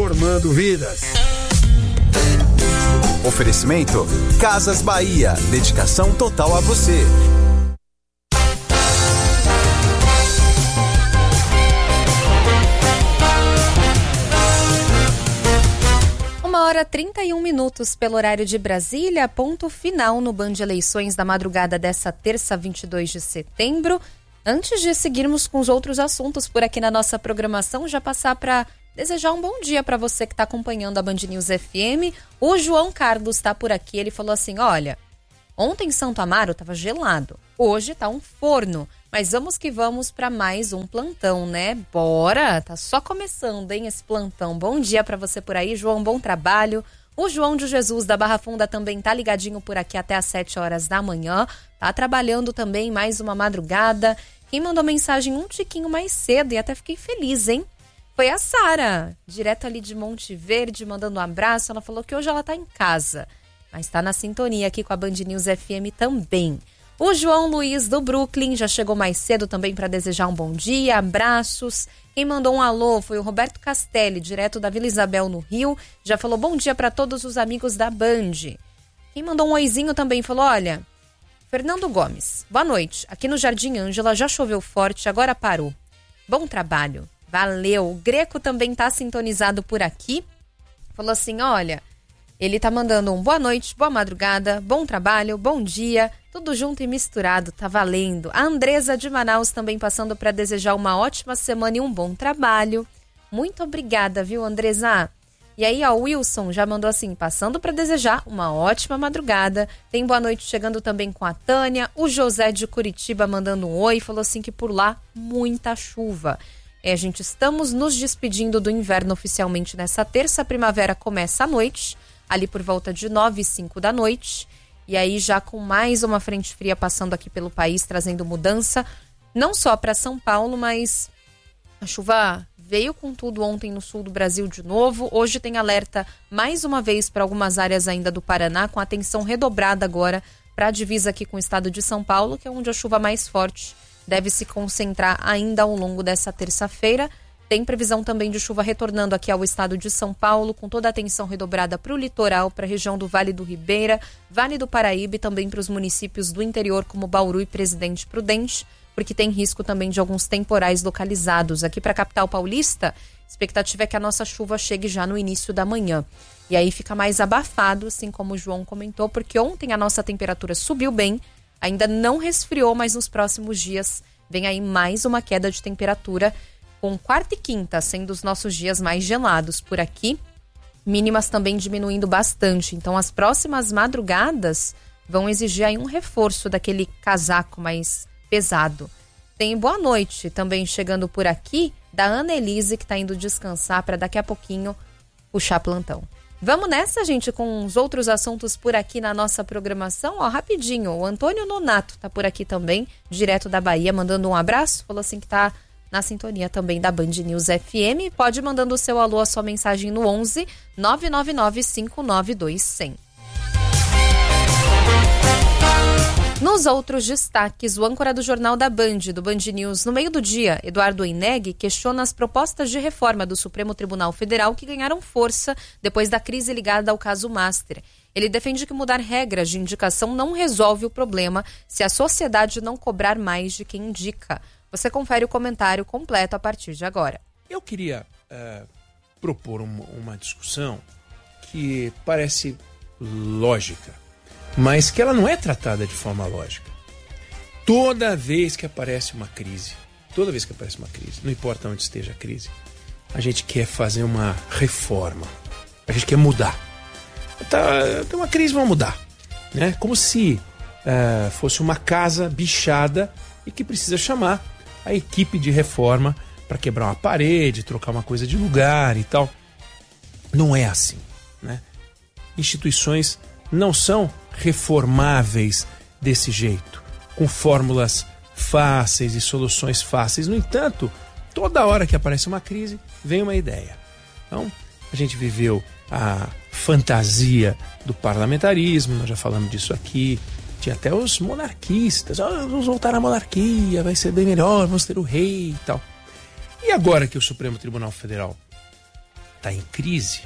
transformando vidas. Oferecimento Casas Bahia, dedicação total a você. 1h31 pelo horário de Brasília, ponto final no Band Eleições da madrugada dessa terça, 22 de setembro. Antes de seguirmos com os outros assuntos por aqui na nossa programação, já passar para desejar um bom dia para você que está acompanhando a Band News FM. O João Carlos está por aqui, ele falou assim, olha, ontem em Santo Amaro estava gelado, hoje está um forno, mas vamos que vamos para mais um plantão, né? Bora, tá só começando, hein, esse plantão. Bom dia para você por aí, João, bom trabalho. O João de Jesus da Barra Funda também tá ligadinho por aqui até às 7 horas da manhã, tá trabalhando também mais uma madrugada. Quem mandou mensagem um tiquinho mais cedo e até fiquei feliz, hein? Foi a Sara, direto ali de Monte Verde, mandando um abraço. Ela falou que hoje ela tá em casa, mas tá na sintonia aqui com a Band News FM também. O João Luiz do Brooklyn já chegou mais cedo também para desejar um bom dia, abraços. Quem mandou um alô foi o Roberto Castelli, direto da Vila Isabel, no Rio. Já falou bom dia para todos os amigos da Band. Quem mandou um oizinho também falou, olha, Fernando Gomes, boa noite. Aqui no Jardim Ângela já choveu forte, agora parou. Bom trabalho, valeu. O Greco também tá sintonizado por aqui. Falou assim, olha, ele tá mandando um boa noite, boa madrugada, bom trabalho, bom dia, tudo junto e misturado, tá valendo. A Andresa de Manaus também passando para desejar uma ótima semana e um bom trabalho. Muito obrigada, viu, Andresa? E aí, ó, o Wilson já mandou assim, passando para desejar uma ótima madrugada. Tem boa noite chegando também com a Tânia. O José de Curitiba mandando um oi, falou assim que por lá muita chuva. Gente, estamos nos despedindo do inverno oficialmente nessa terça. A primavera começa à noite, ali por volta de 9h05 da noite. E aí já com mais uma frente fria passando aqui pelo país, trazendo mudança, não só para São Paulo, mas a chuva veio com tudo ontem no sul do Brasil de novo. Hoje tem alerta mais uma vez para algumas áreas ainda do Paraná, com atenção redobrada agora para a divisa aqui com o estado de São Paulo, que é onde a chuva mais forte deve se concentrar ainda ao longo dessa terça-feira. Tem previsão também de chuva retornando aqui ao estado de São Paulo, com toda a atenção redobrada para o litoral, para a região do Vale do Ribeira, Vale do Paraíba e também para os municípios do interior, como Bauru e Presidente Prudente, porque tem risco também de alguns temporais localizados. Aqui para a capital paulista, a expectativa é que a nossa chuva chegue já no início da manhã. E aí fica mais abafado, assim como o João comentou, porque ontem a nossa temperatura subiu bem, ainda não resfriou, mas nos próximos dias vem aí mais uma queda de temperatura, com quarta e quinta sendo os nossos dias mais gelados por aqui, mínimas também diminuindo bastante. Então as próximas madrugadas vão exigir aí um reforço daquele casaco mais pesado. Tem boa noite também chegando por aqui da Ana Elise, que está indo descansar para daqui a pouquinho puxar plantão. Vamos nessa, gente, com os outros assuntos por aqui na nossa programação. Ó, rapidinho, o Antônio Nonato tá por aqui também, direto da Bahia, mandando um abraço. Falou assim que tá na sintonia também da Band News FM. Pode mandando o seu alô, a sua mensagem no 11 999 592 100. Nos outros destaques, o âncora do Jornal da Band, do Band News, no meio do dia, Eduardo Oineg, questiona as propostas de reforma do Supremo Tribunal Federal que ganharam força depois da crise ligada ao caso Master. Ele defende que mudar regras de indicação não resolve o problema se a sociedade não cobrar mais de quem indica. Você confere o comentário completo a partir de agora. Eu queria propor uma discussão que parece lógica, mas que ela não é tratada de forma lógica. Toda vez que aparece uma crise, não importa onde esteja a crise, a gente quer fazer uma reforma, a gente quer mudar. Tem uma crise, vamos mudar, né? Como se fosse uma casa bichada e que precisa chamar a equipe de reforma para quebrar uma parede, trocar uma coisa de lugar e tal. Não é assim, né? Instituições não são reformáveis desse jeito, com fórmulas fáceis e soluções fáceis. No entanto, toda hora que aparece uma crise, vem uma ideia. Então, a gente viveu a fantasia do parlamentarismo, nós já falamos disso aqui. Tinha até os monarquistas, vamos voltar à monarquia, vai ser bem melhor, vamos ter o rei e tal. E agora que o Supremo Tribunal Federal está em crise,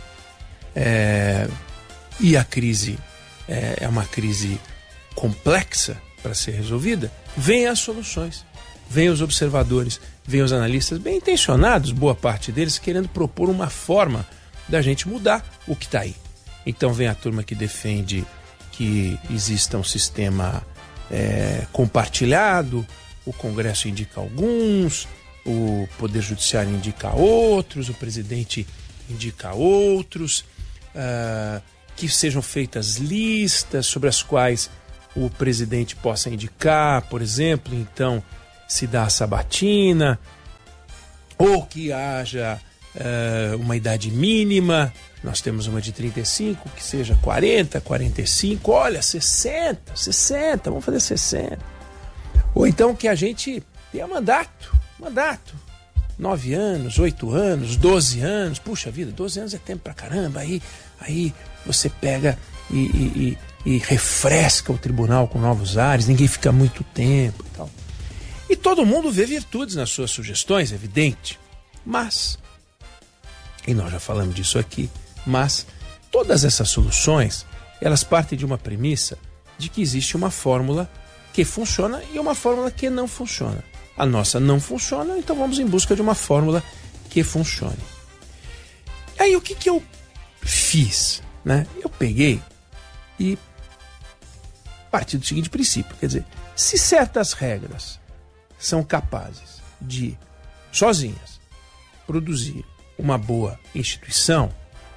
e a crise é uma crise complexa para ser resolvida, vêm as soluções, vêm os observadores, vêm os analistas bem intencionados, boa parte deles, querendo propor uma forma da gente mudar o que está aí. Então vem a turma que defende que exista um sistema compartilhado, o Congresso indica alguns, o Poder Judiciário indica outros, o presidente indica outros, que sejam feitas listas sobre as quais o presidente possa indicar, por exemplo, então se dá a sabatina, ou que haja uma idade mínima, nós temos uma de 35, que seja 40, 45, olha, 60, vamos fazer 60. Ou então que a gente tenha mandato, 9 anos, 8 anos, 12 anos, puxa vida, 12 anos é tempo pra caramba, aí você pega e refresca o tribunal com novos ares, ninguém fica muito tempo e tal. E todo mundo vê virtudes nas suas sugestões, é evidente, mas, e nós já falamos disso aqui, mas todas essas soluções, elas partem de uma premissa de que existe uma fórmula que funciona e uma fórmula que não funciona. A nossa não funciona, então vamos em busca de uma fórmula que funcione. Aí o que eu fiz? Né? Eu peguei e parti do seguinte princípio, quer dizer, se certas regras são capazes de, sozinhas, produzir uma boa instituição,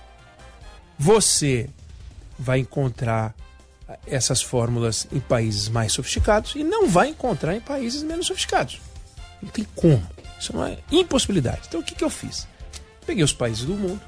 você vai encontrar essas fórmulas em países mais sofisticados e não vai encontrar em países menos sofisticados. Não tem como. Isso é uma impossibilidade. Então o que eu fiz? Peguei os países do mundo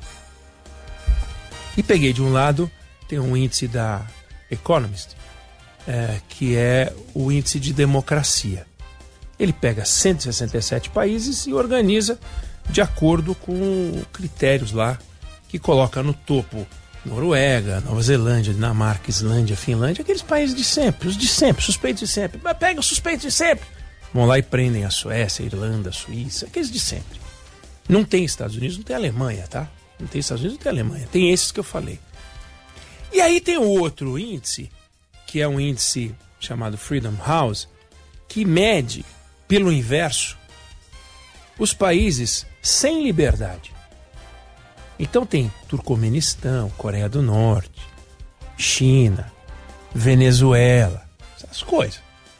e peguei de um lado, tem um índice da Economist, que é o índice de democracia. Ele pega 167 países e organiza de acordo com critérios lá, que coloca no topo Noruega, Nova Zelândia, Dinamarca, Islândia, Finlândia, aqueles países de sempre, os de sempre, suspeitos de sempre. Mas pega os suspeitos de sempre. Vão lá e prendem a Suécia, a Irlanda, a Suíça, aqueles de sempre. Não tem Estados Unidos, não tem Alemanha, tá? Não tem Estados Unidos, não tem Alemanha. Tem esses que eu falei. E aí tem o outro índice, que é um índice chamado Freedom House, que mede, pelo inverso, os países sem liberdade. Então tem Turcomenistão, Coreia do Norte, China, Venezuela, essas coisas.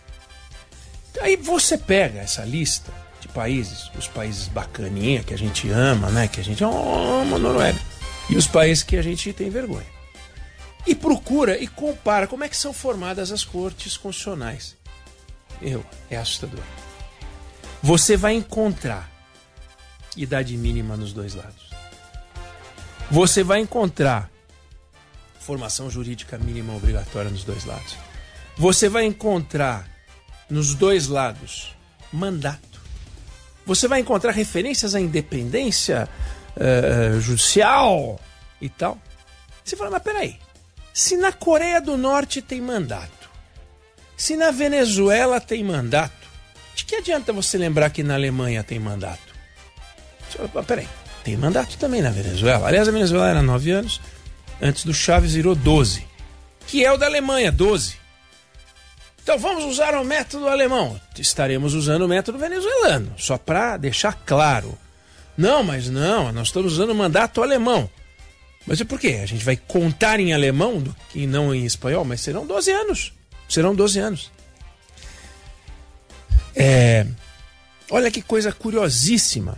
Aí você pega essa lista de países, os países bacaninha que a gente ama, né? Que a gente ama a Noruega, e os países que a gente tem vergonha. E procura e compara como é que são formadas as cortes constitucionais. É assustador. Você vai encontrar idade mínima nos dois lados. Você vai encontrar formação jurídica mínima obrigatória nos dois lados. Você vai encontrar nos dois lados mandato. Você vai encontrar referências à independência judicial e tal. Você fala, mas peraí, se na Coreia do Norte tem mandato, se na Venezuela tem mandato, de que adianta você lembrar que na Alemanha tem mandato? Você fala, mas peraí, tem mandato também na Venezuela. Aliás, a Venezuela era 9 anos, antes do Chávez virou 12, que é o da Alemanha, 12. Então vamos usar o método alemão. Estaremos usando o método venezuelano, só para deixar claro. Não, mas não, nós estamos usando o mandato alemão. Mas é por quê? A gente vai contar em alemão e não em espanhol, mas serão 12 anos. Serão 12 anos. Olha que coisa curiosíssima.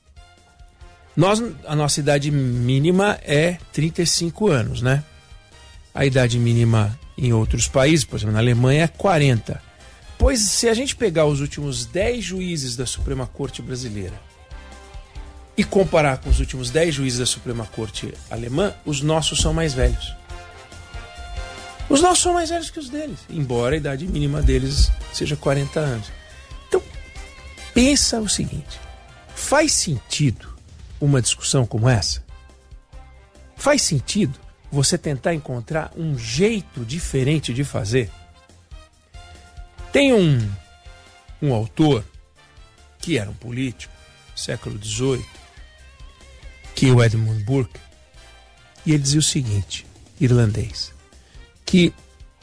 A nossa idade mínima é 35 anos, né? A idade mínima em outros países, por exemplo, na Alemanha é 40. Pois se a gente pegar os últimos 10 juízes da Suprema Corte brasileira e comparar com os últimos 10 juízes da Suprema Corte alemã, os nossos são mais velhos. Os nossos são mais velhos que os deles, embora a idade mínima deles seja 40 anos. Então, pensa o seguinte, faz sentido uma discussão como essa? Faz sentido você tentar encontrar um jeito diferente de fazer? Tem um autor que era um político, século XVIII, que o Edmund Burke, e ele dizia o seguinte, irlandês, que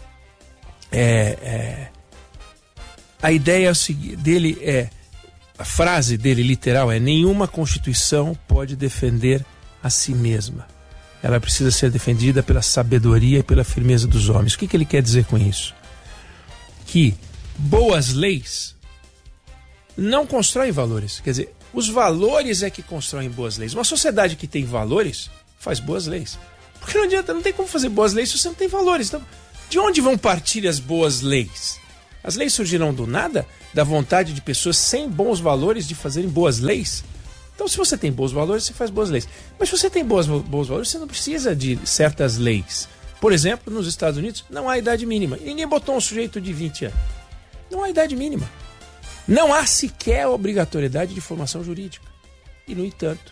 a ideia dele a frase dele literal é: nenhuma Constituição pode defender a si mesma. Ela precisa ser defendida pela sabedoria e pela firmeza dos homens. O que ele quer dizer com isso? Que boas leis não constroem valores. Quer dizer, os valores é que constroem boas leis. Uma sociedade que tem valores faz boas leis. Porque não adianta, não tem como fazer boas leis se você não tem valores. Então, de onde vão partir as boas leis? As leis surgirão do nada, da vontade de pessoas sem bons valores de fazerem boas leis. Então, se você tem bons valores, você faz boas leis. Mas se você tem bons valores, você não precisa de certas leis. Por exemplo, nos Estados Unidos, não há idade mínima. Ninguém botou um sujeito de 20 anos. Não há idade mínima. Não há sequer obrigatoriedade de formação jurídica. E, no entanto,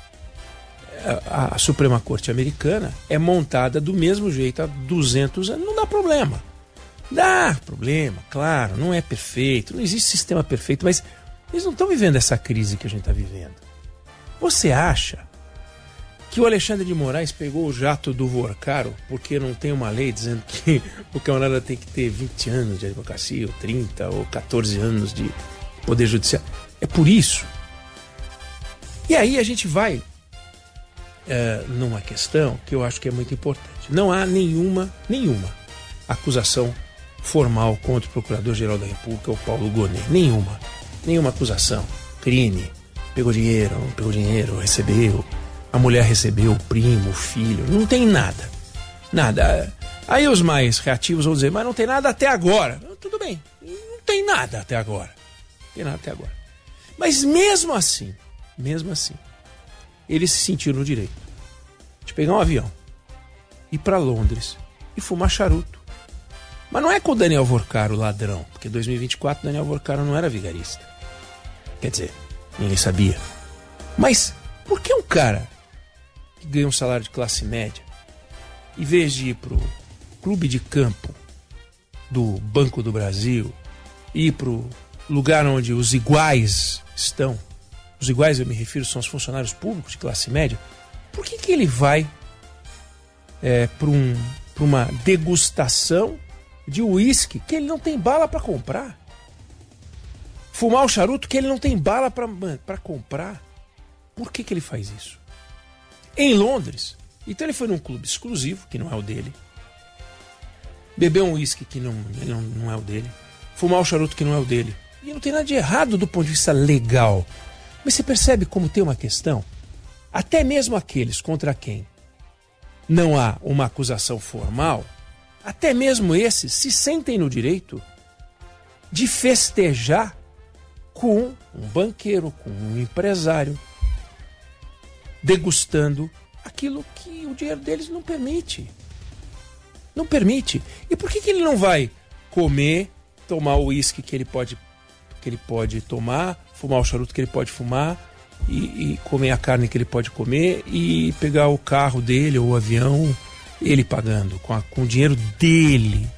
a Suprema Corte americana é montada do mesmo jeito há 200 anos. Não dá problema. Dá problema, claro, não é perfeito, não existe sistema perfeito, mas eles não estão vivendo essa crise que a gente está vivendo. Você acha que o Alexandre de Moraes pegou o jato do Vorcaro porque não tem uma lei dizendo que o camarada tem que ter 20 anos de advocacia, ou 30, ou 14 anos de poder judiciário? É por isso. E aí a gente vai numa questão que eu acho que é muito importante. Não há nenhuma acusação formal contra o Procurador-Geral da República, o Paulo Gonet. Nenhuma acusação. Crime. Pegou dinheiro, recebeu. A mulher recebeu, o primo, o filho. Não tem nada. Nada. Aí os mais reativos vão dizer, mas não tem nada até agora. Tudo bem. Não tem nada até agora. Mas mesmo assim, ele se sentiu no direito de pegar um avião, ir para Londres e fumar charuto. Mas não é com o Daniel Vorcaro ladrão, porque em 2024 Daniel Vorcaro não era vigarista. Quer dizer, ninguém sabia. Mas por que um cara que ganha um salário de classe média, em vez de ir pro clube de campo do Banco do Brasil, ir pro lugar onde os iguais estão, os iguais eu me refiro são os funcionários públicos de classe média, por que ele vai para uma degustação de uísque que ele não tem bala para comprar? Fumar o charuto que ele não tem bala para comprar? Por que ele faz isso? Em Londres, então ele foi num clube exclusivo, que não é o dele, bebeu um uísque que não é o dele, fumar o charuto que não é o dele. E não tem nada de errado do ponto de vista legal. Mas você percebe como tem uma questão? Até mesmo aqueles contra quem não há uma acusação formal, até mesmo esses se sentem no direito de festejar com um banqueiro, com um empresário, degustando aquilo que o dinheiro deles não permite. Não permite. E por que ele não vai comer, tomar o uísque que ele pode tomar, fumar o charuto que ele pode fumar e comer a carne que ele pode comer e pegar o carro dele ou o avião, ele pagando com o dinheiro dele,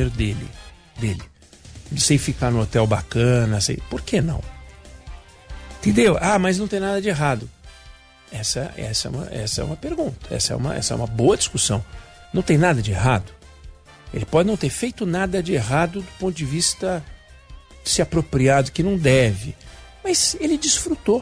sem ficar no hotel bacana, por que não? Entendeu? Mas não tem nada de errado. Essa é uma pergunta, essa é uma boa discussão. Não tem nada de errado. Ele pode não ter feito nada de errado do ponto de vista de se apropriar do que não deve, mas ele desfrutou,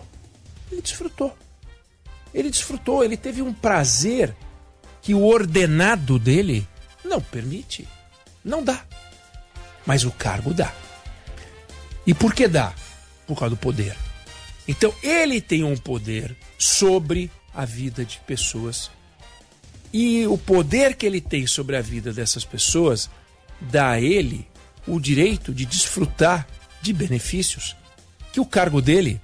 ele teve um prazer que o ordenado dele não permite, não dá, mas o cargo dá. E por que dá? Por causa do poder. Então ele tem um poder sobre a vida de pessoas, e o poder que ele tem sobre a vida dessas pessoas dá a ele o direito de desfrutar de benefícios que o cargo dele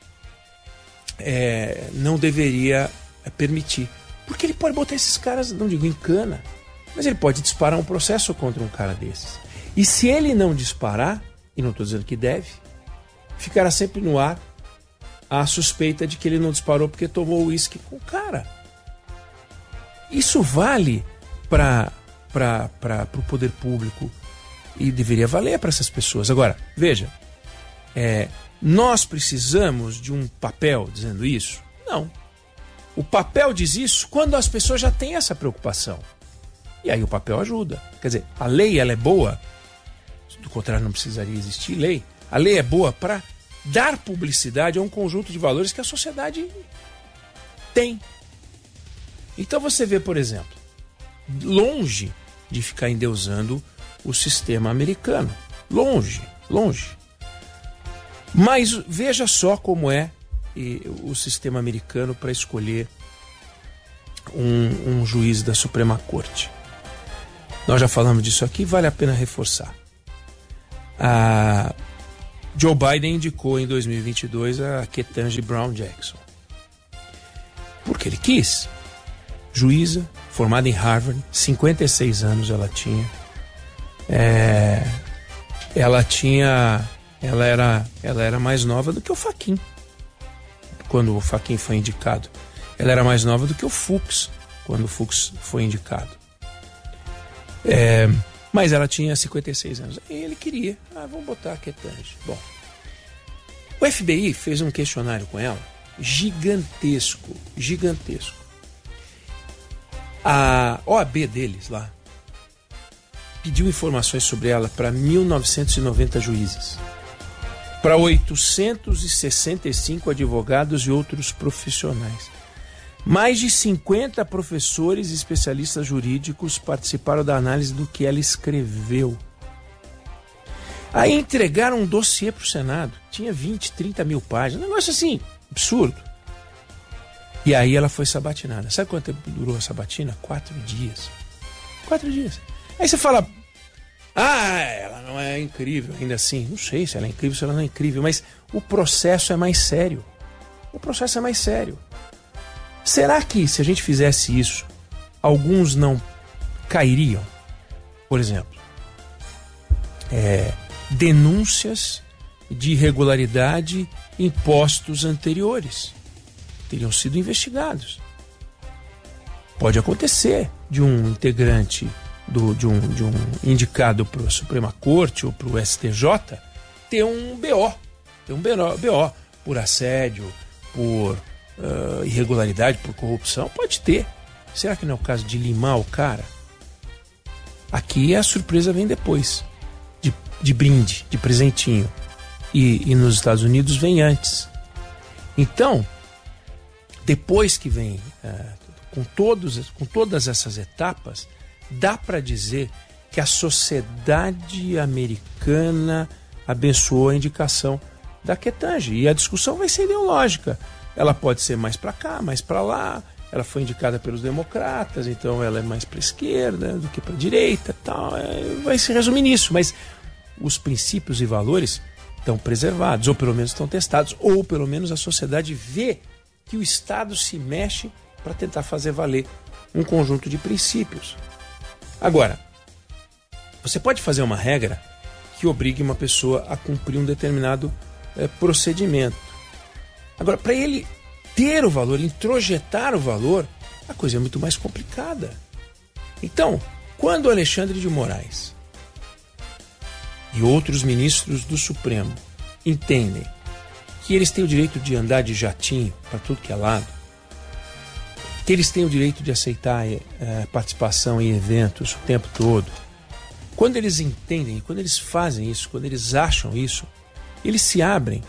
não deveria permitir. Porque ele pode botar esses caras, não digo em cana, mas ele pode disparar um processo contra um cara desses. E se ele não disparar, e não estou dizendo que deve, ficará sempre no ar a suspeita de que ele não disparou porque tomou uísque com o cara. Isso vale para o poder público e deveria valer para essas pessoas. Agora, veja, nós precisamos de um papel dizendo isso? Não. O papel diz isso quando as pessoas já têm essa preocupação. E aí o papel ajuda. Quer dizer, a lei ela é boa, do contrário não precisaria existir lei. A lei é boa para dar publicidade a um conjunto de valores que a sociedade tem. Então você vê, por exemplo, longe de ficar endeusando o sistema americano. Longe. Mas veja só como é o sistema americano para escolher um juiz da Suprema Corte. Nós já falamos disso aqui, vale a pena reforçar. Joe Biden indicou em 2022 a Ketanji Brown Jackson. Porque ele quis. Juíza, formada em Harvard, 56 anos ela tinha. Ela era mais nova do que o Fachin. Quando o Fachin foi indicado. Ela era mais nova do que o Fuchs, quando o Fuchs foi indicado. Mas ela tinha 56 anos. E ele queria. Vamos botar a Ketanji. Bom, o FBI fez um questionário com ela gigantesco. A OAB deles lá pediu informações sobre ela para 1.990 juízes, para 865 advogados e outros profissionais. Mais de 50 professores e especialistas jurídicos participaram da análise do que ela escreveu. Aí entregaram um dossiê para o Senado, tinha 20, 30 mil páginas, um negócio assim, absurdo. E aí ela foi sabatinada. Sabe quanto tempo durou a sabatina? 4 dias. 4 dias. Aí você fala, ela não é incrível ainda assim. Não sei se ela é incrível, se ela não é incrível, mas o processo é mais sério. Será que se a gente fizesse isso, alguns não cairiam? Por exemplo, denúncias de irregularidade em postos anteriores teriam sido investigados. Pode acontecer de um integrante de um indicado para a Suprema Corte ou para o STJ ter um BO por assédio, por irregularidade, por corrupção. Pode ter. Será que não é o caso de limar o cara? Aqui a surpresa vem depois, de brinde, de presentinho. E nos Estados Unidos vem antes. Então, depois que vem com todas essas etapas, dá para dizer que a sociedade americana abençoou a indicação da Ketanji. E a discussão vai ser ideológica. Ela pode ser mais para cá, mais para lá. Ela foi indicada pelos democratas, então ela é mais para a esquerda do que para a direita. Tal. Vai se resumir nisso, mas os princípios e valores estão preservados, ou pelo menos estão testados, ou pelo menos a sociedade vê que o Estado se mexe para tentar fazer valer um conjunto de princípios. Agora, você pode fazer uma regra que obrigue uma pessoa a cumprir um determinado procedimento. Agora, para ele ter o valor, introjetar o valor, a coisa é muito mais complicada. Então, quando Alexandre de Moraes e outros ministros do Supremo entendem que eles têm o direito de andar de jatinho para tudo que é lado, que eles têm o direito de aceitar participação em eventos o tempo todo, quando eles entendem, quando eles fazem isso, quando eles acham isso, eles se abrem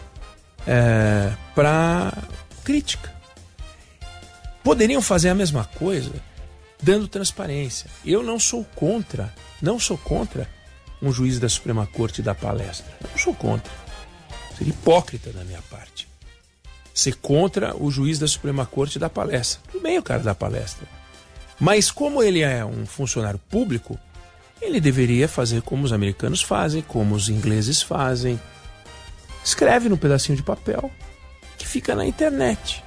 para crítica. Poderiam fazer a mesma coisa dando transparência. Eu não sou contra um juiz da Suprema Corte dar palestra. Eu não sou contra. Seria hipócrita da minha parte ser contra o juiz da Suprema Corte dar palestra. Tudo bem o cara dar palestra. Mas como ele é um funcionário público, ele deveria fazer como os americanos fazem, como os ingleses fazem. Escreve num pedacinho de papel que fica na internet.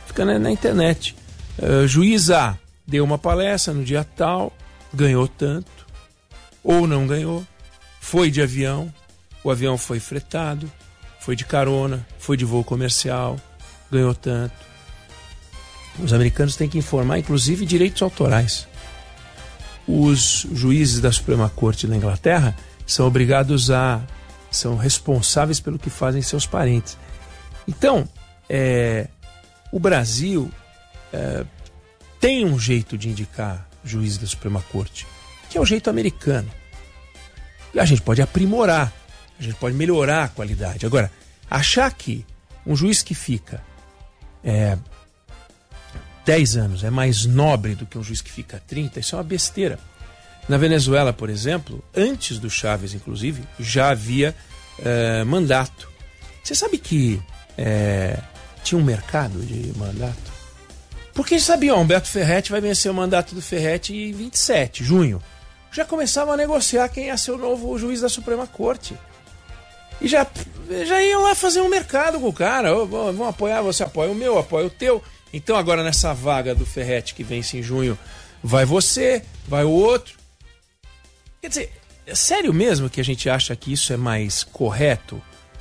Juiz A deu uma palestra no dia tal, ganhou tanto, ou não ganhou, foi de avião, o avião foi fretado, foi de carona, foi de voo comercial, ganhou tanto. Os americanos têm que informar, inclusive, direitos autorais. Os juízes da Suprema Corte da Inglaterra são são responsáveis pelo que fazem seus parentes. Então, o Brasil tem um jeito de indicar juiz da Suprema Corte, que é o jeito americano. A gente pode aprimorar, a gente pode melhorar a qualidade. Agora, achar que um juiz que fica 10 anos é mais nobre do que um juiz que fica 30, isso é uma besteira. Na Venezuela, por exemplo, antes do Chávez, inclusive, já havia mandato. Você sabe que tinha um mercado de mandato? Porque sabiam, Humberto Ferretti vai vencer o mandato do Ferretti em 27, junho. Já começavam a negociar quem ia ser o novo juiz da Suprema Corte. E já iam lá fazer um mercado com o cara. Vão apoiar, você apoia o meu, apoia o teu. Então agora nessa vaga do Ferretti que vence em junho, vai você, vai o outro. Quer dizer, é sério mesmo que a gente acha que isso é mais correto?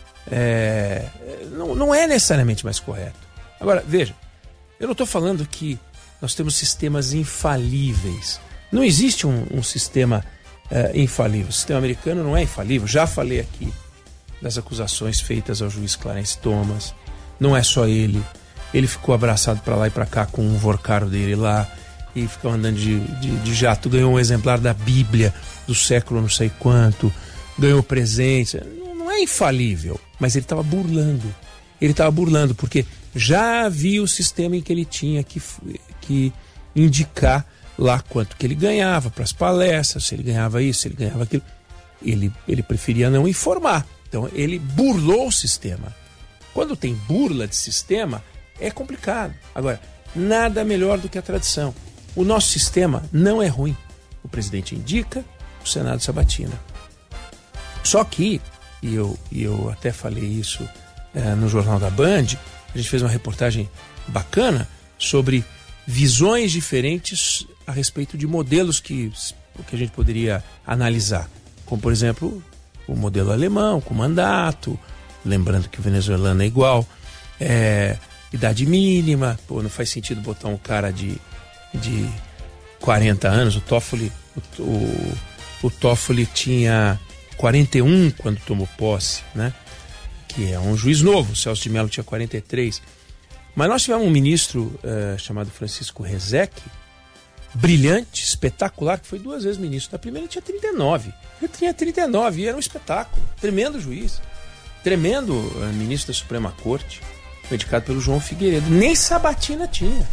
Não é necessariamente mais correto. Agora, veja, eu não estou falando que nós temos sistemas infalíveis. Não existe um sistema infalível. O sistema americano não é infalível. Já falei aqui das acusações feitas ao juiz Clarence Thomas. Não é só ele. Ele ficou abraçado para lá e para cá com um vorcaro dele lá e ficou andando de jato. Ganhou um exemplar da Bíblia do século não sei quanto. Ganhou presente. Não é infalível, mas ele estava burlando. Ele estava burlando porque já havia o sistema em que ele tinha que indicar lá quanto que ele ganhava para as palestras, se ele ganhava isso, se ele ganhava aquilo. Ele preferia não informar. Então ele burlou o sistema. Quando tem burla de sistema, é complicado. Agora, nada melhor do que a tradição. O nosso sistema não é ruim. O presidente indica, o Senado sabatina. Só que, e eu até falei isso no Jornal da Band, a gente fez uma reportagem bacana sobre visões diferentes a respeito de modelos que a gente poderia analisar. Como, por exemplo, o modelo alemão, com mandato, lembrando que o venezuelano é igual, idade mínima, não faz sentido botar um cara de 40 anos, o Toffoli tinha 41 quando tomou posse, né? Que é um juiz novo, o Celso de Mello tinha 43. Mas nós tivemos um ministro chamado Francisco Rezec, brilhante, espetacular, que foi 2 vezes ministro. Na primeira ele tinha 39. Ele tinha 39 e era um espetáculo. Tremendo juiz. Tremendo ministro da Suprema Corte. Foi indicado pelo João Figueiredo. Nem sabatina tinha.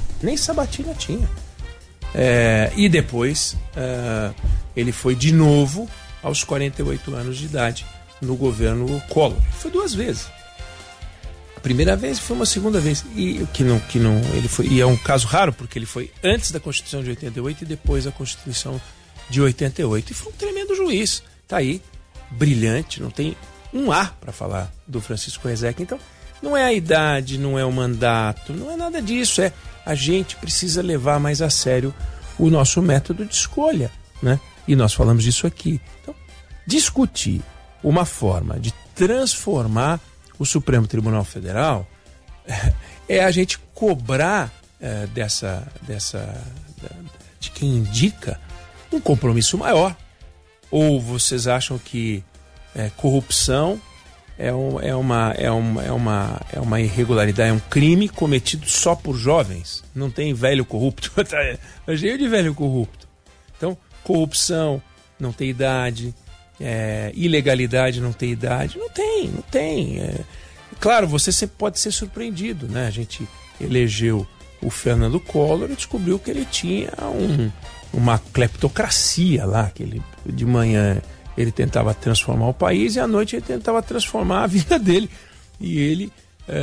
E depois ele foi de novo aos 48 anos de idade no governo Collor. Foi 2 vezes. A primeira vez foi uma segunda vez. E é um caso raro, porque ele foi antes da Constituição de 88 e depois da Constituição de 88. E foi um tremendo juiz. Tá aí, brilhante, não tem um A para falar do Francisco Rezec. Então, não é a idade, não é o mandato, não é nada disso. A gente precisa levar mais a sério o nosso método de escolha, né? E nós falamos disso aqui. Então, discutir uma forma de transformar o Supremo Tribunal Federal é a gente cobrar de quem indica um compromisso maior. Ou vocês acham que corrupção é uma irregularidade, é um crime cometido só por jovens? Não tem velho corrupto? Tá cheio de velho corrupto. Então, corrupção não tem idade, ilegalidade não tem idade. Não tem. Claro, você sempre pode ser surpreendido, né? A gente elegeu o Fernando Collor e descobriu que ele tinha uma cleptocracia lá, que ele, de manhã ele tentava transformar o país e à noite ele tentava transformar a vida dele. E ele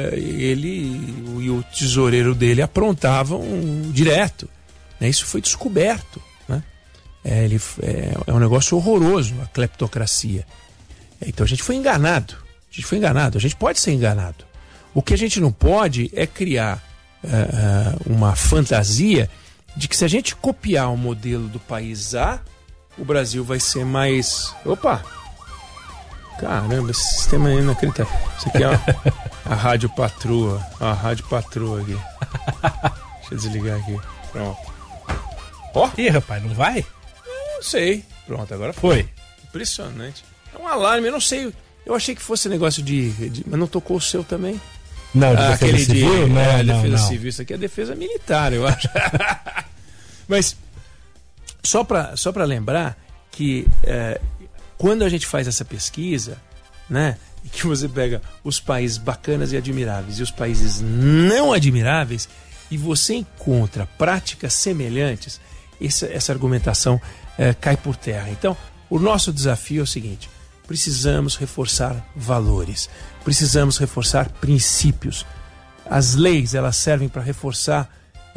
e o tesoureiro dele aprontavam direto, né? Isso foi descoberto, né? É um negócio horroroso, a cleptocracia. Então a gente foi enganado. A gente pode ser enganado. O que a gente não pode é criar uma fantasia de que se a gente copiar o modelo do país A, o Brasil vai ser mais... Opa! Caramba, esse sistema é inacreditável. Isso aqui é a Rádio Patroa. A Rádio Patroa aqui. Deixa eu desligar aqui. Pronto. Ó! Ih, rapaz, não vai? Não sei. Pronto, agora foi. Impressionante. É um alarme, eu não sei. Eu achei que fosse negócio mas não tocou o seu também? Não, de defesa civil? Defesa civil. Isso aqui é defesa militar, eu acho. Mas, só para lembrar que quando a gente faz essa pesquisa, né, que você pega os países bacanas e admiráveis e os países não admiráveis, e você encontra práticas semelhantes, essa argumentação cai por terra. Então, o nosso desafio é o seguinte: precisamos reforçar valores, precisamos reforçar princípios. As leis, elas servem para reforçar,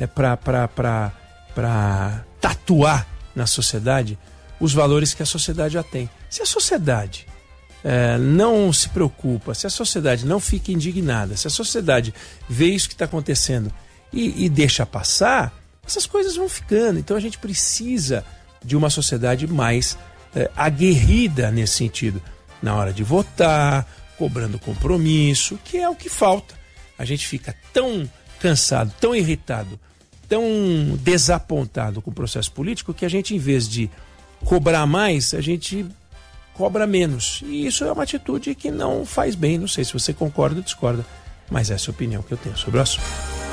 para tatuar na sociedade os valores que a sociedade já tem. Se a sociedade não se preocupa, se a sociedade não fica indignada, se a sociedade vê isso que está acontecendo e deixa passar, essas coisas vão ficando. Então a gente precisa de uma sociedade mais aguerrida nesse sentido, na hora de votar, cobrando compromisso, que é o que falta. A gente fica tão cansado, tão irritado, tão desapontado com o processo político, que a gente, em vez de cobrar mais, a gente cobra menos. E isso é uma atitude que não faz bem. Não sei se você concorda ou discorda, mas essa é a opinião que eu tenho sobre o assunto.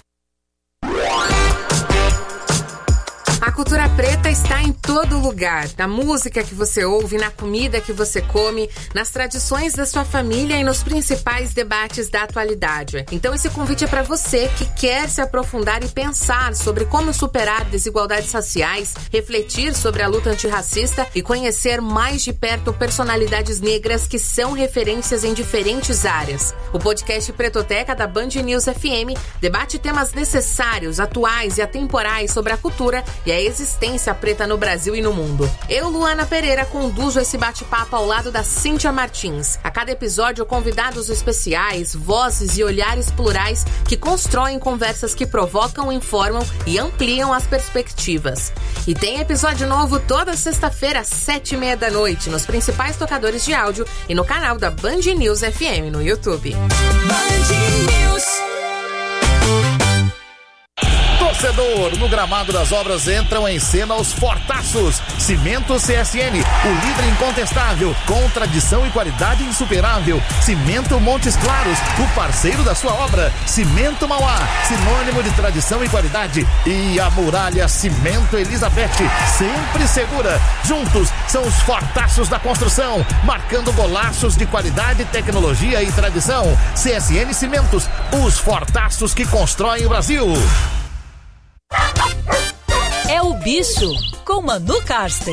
A cultura preta está em todo lugar, na música que você ouve, na comida que você come, nas tradições da sua família e nos principais debates da atualidade. Então esse convite é para você que quer se aprofundar e pensar sobre como superar desigualdades raciais, refletir sobre a luta antirracista e conhecer mais de perto personalidades negras que são referências em diferentes áreas. O podcast Pretoteca da Band News FM debate temas necessários, atuais e atemporais sobre a cultura e a existência preta no Brasil e no mundo. Eu, Luana Pereira, conduzo esse bate-papo ao lado da Cíntia Martins. A cada episódio, convidados especiais, vozes e olhares plurais que constroem conversas que provocam, informam e ampliam as perspectivas. E tem episódio novo toda sexta-feira às 7:30 da noite, nos principais tocadores de áudio e no canal da Band News FM no YouTube. Band News. Torcedor, no gramado das obras entram em cena os fortaços. Cimento CSN, o líder incontestável, com tradição e qualidade insuperável. Cimento Montes Claros, o parceiro da sua obra. Cimento Mauá, sinônimo de tradição e qualidade. E a Muralha Cimento Elizabeth, sempre segura. Juntos são os fortaços da construção, marcando golaços de qualidade, tecnologia e tradição. CSN Cimentos, os fortaços que constroem o Brasil. É o Bicho, com Manu Karsten.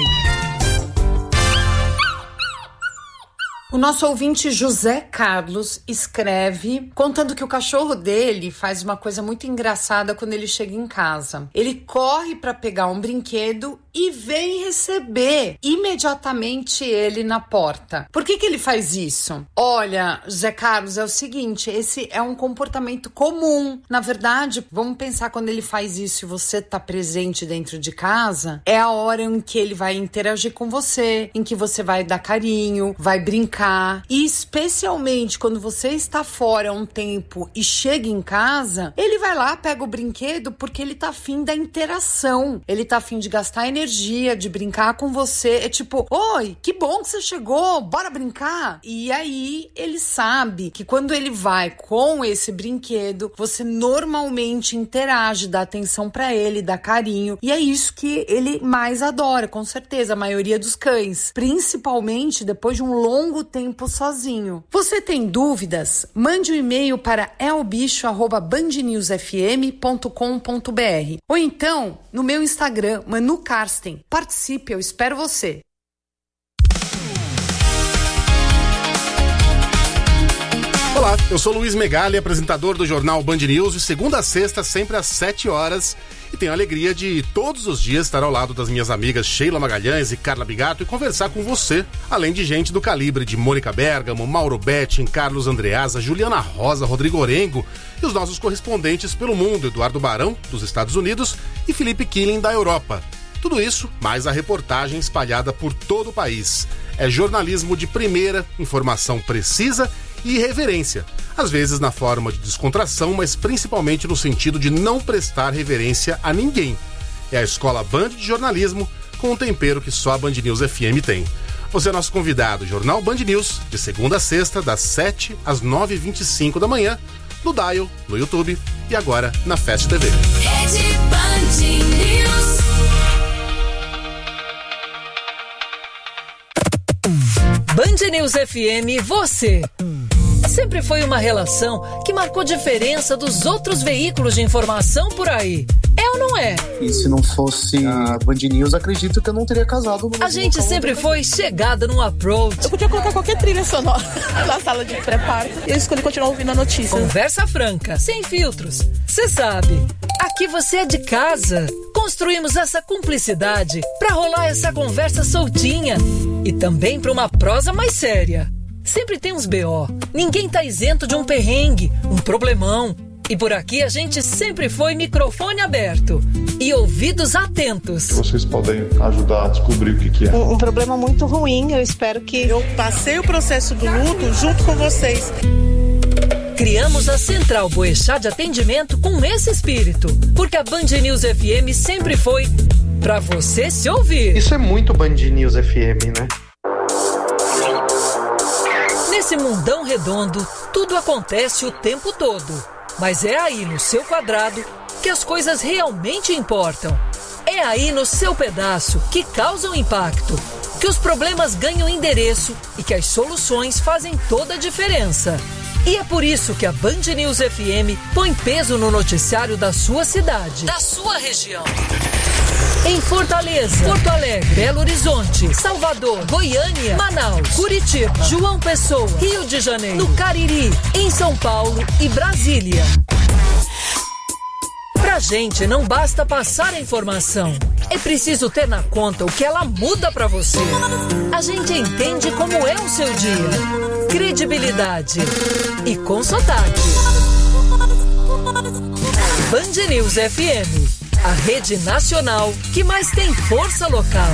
O nosso ouvinte José Carlos escreve contando que o cachorro dele faz uma coisa muito engraçada quando ele chega em casa. Ele corre para pegar um brinquedo e vem receber imediatamente ele na porta. Por que ele faz isso? Olha, José Carlos, é o seguinte, esse é um comportamento comum. Na verdade, vamos pensar quando ele faz isso e você tá presente dentro de casa, é a hora em que ele vai interagir com você, em que você vai dar carinho, vai brincar. E especialmente quando você está fora um tempo e chega em casa, ele vai lá, pega o brinquedo porque ele tá afim da interação. Ele tá afim de gastar energia, de brincar com você. É tipo, oi, que bom que você chegou, bora brincar. E aí ele sabe que quando ele vai com esse brinquedo, você normalmente interage, dá atenção pra ele, dá carinho. E é isso que ele mais adora, com certeza, a maioria dos cães. Principalmente depois de um longo tempo sozinho. Você tem dúvidas? Mande um e-mail para elbicho@bandnewsfm.com.br ou então no meu Instagram, Manu Karsten. Participe, eu espero você. Olá, eu sou Luiz Megali, apresentador do jornal Band News, de segunda a sexta, sempre às 7 horas. E tenho a alegria de todos os dias estar ao lado das minhas amigas Sheila Magalhães e Carla Bigato e conversar com você, além de gente do calibre de Mônica Bergamo, Mauro Betting, Carlos Andreasa, Juliana Rosa, Rodrigo Orengo e os nossos correspondentes pelo mundo, Eduardo Barão, dos Estados Unidos, e Felipe Killing, da Europa. Tudo isso, mais a reportagem espalhada por todo o país. É jornalismo de primeira, informação precisa e reverência, às vezes na forma de descontração, mas principalmente no sentido de não prestar reverência a ninguém. É a Escola Band de Jornalismo, com um tempero que só a Band News FM tem. Você é nosso convidado, Jornal Band News, de segunda a sexta, das 7 às 9h25 da manhã, no Dial, no YouTube e agora na Fast TV. Rede Band News. Band News FM, você. Sempre foi uma relação que marcou diferença dos outros veículos de informação por aí. É ou não é? E se não fosse a Band News, acredito que eu não teria casado. A gente sempre foi chegada num approach. Eu podia colocar qualquer trilha sonora na sala de pré-parto e eu escolhi continuar ouvindo a notícia. Conversa franca, sem filtros. Você sabe, aqui você é de casa. Construímos essa cumplicidade pra rolar essa conversa soltinha e também pra uma prosa mais séria. Sempre tem uns BO. Ninguém tá isento de um perrengue, um problemão. E por aqui a gente sempre foi microfone aberto e ouvidos atentos. Vocês podem ajudar a descobrir o que é. Um problema muito ruim, eu espero que... Eu passei o processo do luto junto com vocês. Criamos a Central Boechat de Atendimento com esse espírito, porque a Band News FM sempre foi pra você se ouvir. Isso é muito Band News FM, né? Nesse mundão redondo, tudo acontece o tempo todo. Mas é aí no seu quadrado que as coisas realmente importam. É aí no seu pedaço que causam impacto, que os problemas ganham endereço e que as soluções fazem toda a diferença. E é por isso que a Band News FM põe peso no noticiário da sua cidade, da sua região. Em Fortaleza, Porto Alegre, Belo Horizonte, Salvador, Goiânia, Manaus, Curitiba, João Pessoa, Rio de Janeiro, no Cariri, em São Paulo e Brasília. Pra gente não basta passar a informação, é preciso ter na conta o que ela muda pra você. A gente entende como é o seu dia, credibilidade e com sotaque. Band News FM. A rede nacional que mais tem força local.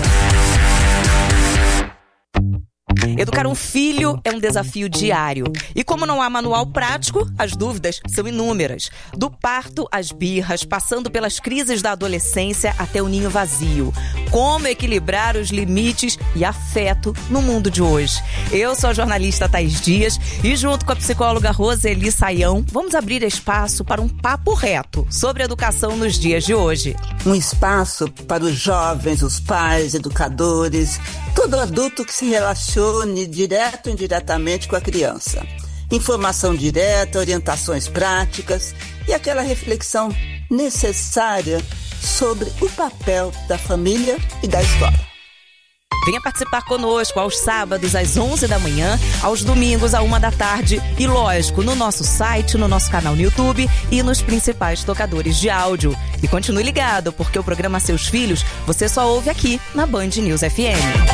Educar um filho é um desafio diário. E como não há manual prático, as dúvidas são inúmeras. Do parto às birras, passando pelas crises da adolescência até o ninho vazio. Como equilibrar os limites e afeto no mundo de hoje? Eu sou a jornalista Thaís Dias e junto com a psicóloga Roseli Saião, vamos abrir espaço para um papo reto sobre educação nos dias de hoje. Um espaço para os jovens, os pais, educadores, todo adulto que se relacione direto ou indiretamente com a criança. Informação direta, orientações práticas e aquela reflexão necessária sobre o papel da família e da escola. Venha participar conosco aos sábados às 11 da manhã, aos domingos à 1 da tarde e, lógico, no nosso site, no nosso canal no YouTube e nos principais tocadores de áudio. E continue ligado, porque o programa Seus Filhos você só ouve aqui na Band News FM.